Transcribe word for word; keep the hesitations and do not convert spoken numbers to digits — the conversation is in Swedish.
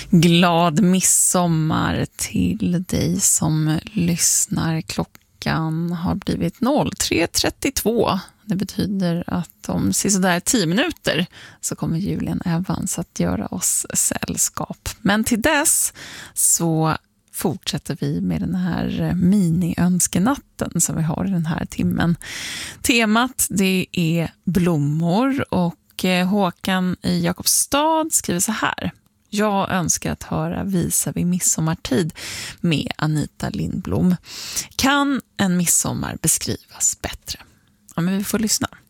Glad midsommar till dig som lyssnar. Klockan har blivit tre trettiotvå. Det betyder att om sådär tio minuter så kommer Julian Evans att göra oss sällskap. Men till dess så fortsätter vi med den här mini-önskenatten som vi har i den här timmen. Temat det är blommor och Håkan i Jakobstad skriver så här. Jag önskar att höra Visa vid midsommartid med Anita Lindblom. Kan en midsommar beskrivas bättre? Ja, men vi får lyssna.